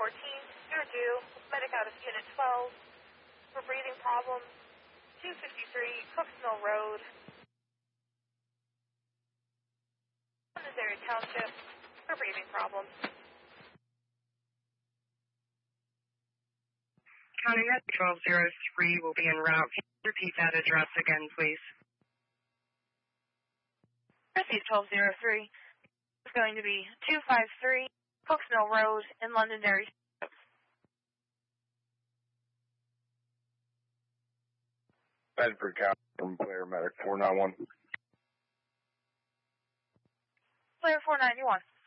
you're due. Medic out of Unit 12 for breathing problems. 253 Cooks Mill Road, Londonderry Township for breathing problems. County Med 1203 will be en route. Can you repeat that address again, please? Receive 1203 is going to be 253 Cooks Mill Road in Londonderry. Bedford County from Player Medic 491. Player 491.